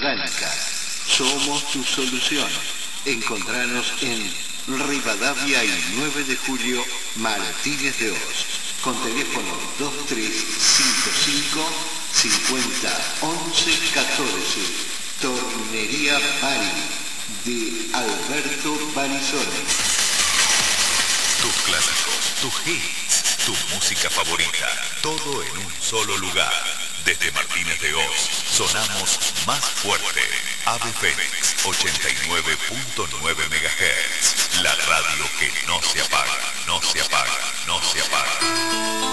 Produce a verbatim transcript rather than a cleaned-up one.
mecánica. Somos tu solución. Encontranos en Rivadavia y nueve de julio, Martínez de Oz. Con teléfono dos tres cinco cinco, cincuenta, once, catorce. Tornería Bari, de Alberto Barizone. Tus clásicos, tus hits, tu música favorita, todo en un solo lugar. Desde Martínez de Oz, sonamos más fuerte. Ave Fénix, ochenta y nueve punto nueve megahertz. La radio que no se apaga, no se apaga, no se apaga.